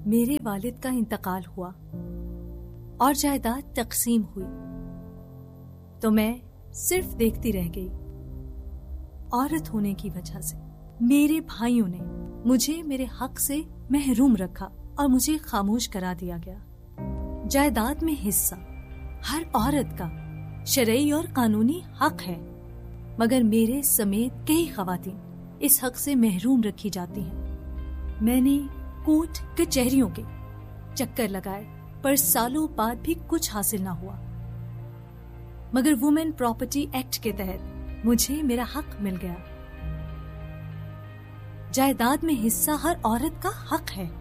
میرے والد کا انتقال ہوا اور جائیداد تقسیم ہوئی تو میں صرف دیکھتی رہ گئی۔ عورت ہونے کی وجہ سے میرے بھائیوں نے مجھے میرے حق سے محروم رکھا اور مجھے خاموش کرا دیا گیا۔ جائیداد میں حصہ ہر عورت کا شرعی اور قانونی حق ہے، مگر میرے سمیت کئی خواتین اس حق سے محروم رکھی جاتی ہیں۔ میں نے کورٹ کچہریوں کے چکر لگائے پر سالوں بعد بھی کچھ حاصل نہ ہوا، مگر وومن پراپرٹی ایکٹ کے تحت مجھے میرا حق مل گیا۔ جائیداد میں حصہ ہر عورت کا حق ہے۔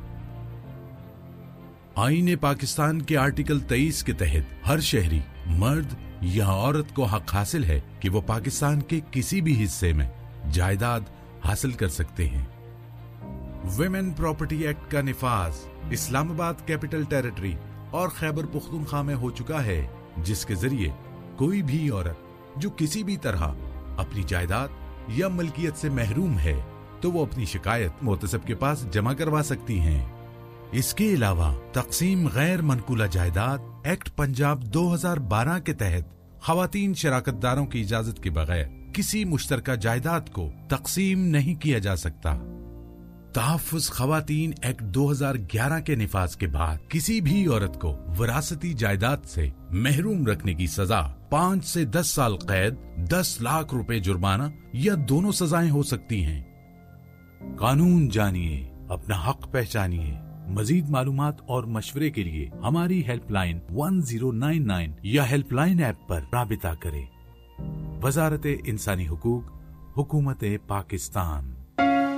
آئین پاکستان کے آرٹیکل 23 کے تحت ہر شہری مرد یا عورت کو حق حاصل ہے کہ وہ پاکستان کے کسی بھی حصے میں جائیداد حاصل کر سکتے ہیں۔ ویمن پراپرٹی ایکٹ کا نفاذ اسلام آباد کیپٹل ٹیریٹری اور خیبر پختونخوا میں ہو چکا ہے، جس کے ذریعے کوئی بھی عورت جو کسی بھی طرح اپنی جائیداد یا ملکیت سے محروم ہے تو وہ اپنی شکایت محتسب کے پاس جمع کروا سکتی ہیں۔ اس کے علاوہ تقسیم غیر منقولہ جائیداد ایکٹ پنجاب 2012 کے تحت خواتین شراکت داروں کی اجازت کے بغیر کسی مشترکہ جائیداد کو تقسیم نہیں کیا جا سکتا۔ تحفظ خواتین ایکٹ 2011 کے نفاذ کے بعد کسی بھی عورت کو وراثتی جائیداد سے محروم رکھنے کی سزا 5 سے 10 سال قید، 10 لاکھ روپے جرمانہ یا دونوں سزائیں ہو سکتی ہیں۔ قانون جانیے، اپنا حق پہچانیے۔ مزید معلومات اور مشورے کے لیے ہماری ہیلپ لائن 1099 یا ہیلپ لائن ایپ پر رابطہ کریں۔ وزارت انسانی حقوق، حکومت پاکستان۔